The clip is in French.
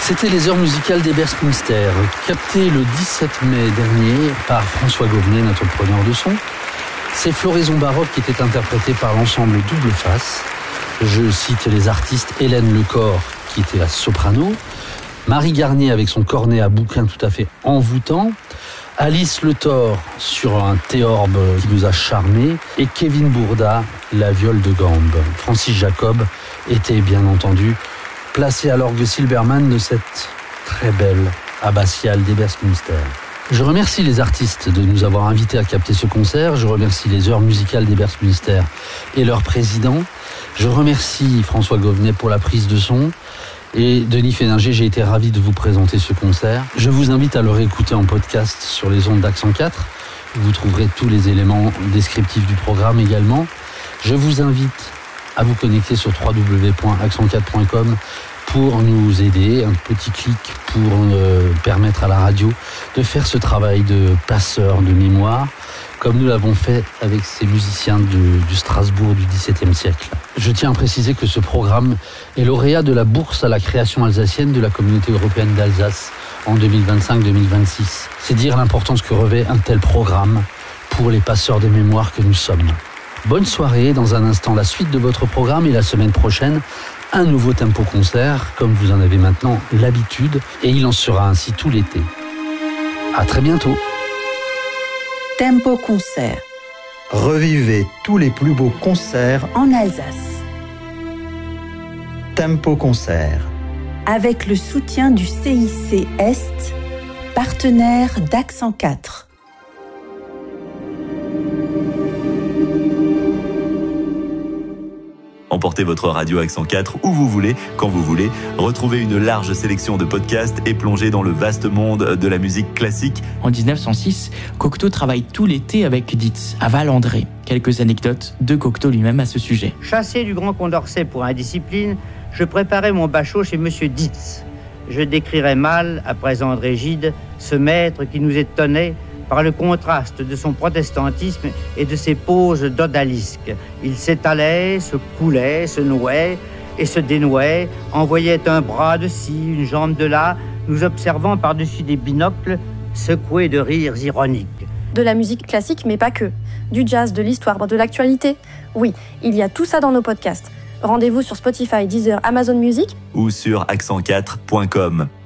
C'était les heures musicales d'Ebersmünster, captées le 17 mai dernier par François Gauvenet, notre preneur de son. Ces floraisons baroques qui étaient interprétées par l'ensemble Double Face. Je cite les artistes Hélène Lecor, qui était la soprano, Marie Garnier avec son cornet à bouquin tout à fait envoûtant, Alice Le Thor sur un théorbe qui nous a charmés, et Kevin Bourda, la viole de gambe. Francis Jacob était bien entendu placé à l'orgue Silbermann de cette très belle abbatiale d'Ebersmünster. Je remercie les artistes de nous avoir invités à capter ce concert. Je remercie les heures musicales d'Ebersmünster et leur président. Je remercie François Gauvenet pour la prise de son. Et Denis Féninger, j'ai été ravi de vous présenter ce concert. Je vous invite à le réécouter en podcast sur les ondes d'Accent 4. Vous trouverez tous les éléments descriptifs du programme également. Je vous invite à vous connecter sur www.accent4.com pour nous aider, un petit clic pour permettre à la radio de faire ce travail de passeur de mémoire, comme nous l'avons fait avec ces musiciens du Strasbourg du XVIIe siècle. Je tiens à préciser que ce programme est lauréat de la bourse à la création alsacienne de la Communauté européenne d'Alsace en 2025-2026. C'est dire l'importance que revêt un tel programme pour les passeurs de mémoire que nous sommes. Bonne soirée, dans un instant la suite de votre programme et la semaine prochaine, un nouveau Tempo Concert, comme vous en avez maintenant l'habitude, et il en sera ainsi tout l'été. À très bientôt. Tempo Concert. Revivez tous les plus beaux concerts en Alsace. Tempo Concert. Avec le soutien du CIC Est, partenaire d'Accent 4. Emportez votre radio Accent 4 où vous voulez, quand vous voulez. Retrouvez une large sélection de podcasts et plongez dans le vaste monde de la musique classique. En 1906, Cocteau travaille tout l'été avec Dietz, à Val-André. Quelques anecdotes de Cocteau lui-même à ce sujet. Chassé du Grand Condorcet pour indiscipline, je préparais mon bachot chez monsieur Dietz. Je décrirais mal, après André Gide, ce maître qui nous étonnait par le contraste de son protestantisme et de ses poses d'odalisque. Il s'étalait, se coulait, se nouait et se dénouait, envoyait un bras de ci, une jambe de là, nous observant par-dessus des binocles, secoués de rires ironiques. De la musique classique, mais pas que. Du jazz, de l'histoire, de l'actualité. Oui, il y a tout ça dans nos podcasts. Rendez-vous sur Spotify, Deezer, Amazon Music ou sur accent4.com.